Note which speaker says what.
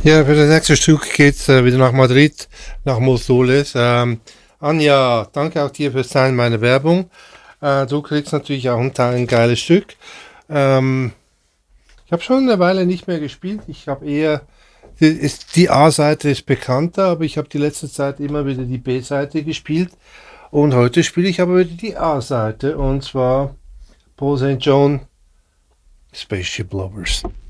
Speaker 1: Ja, für das nächste Stück geht's wieder nach Madrid, nach Móstoles. Anja, danke auch dir fürs Teilen meiner Werbung. Du kriegst natürlich auch ein geiles Stück. Ähm, Ich habe schon eine Weile nicht mehr gespielt. Ich habe eher, die A-Seite ist bekannter, aber ich habe die letzte Zeit immer wieder die B-Seite gespielt. Und heute spiele ich aber wieder die A-Seite, und zwar Paul St. John, Spaceship Lovers.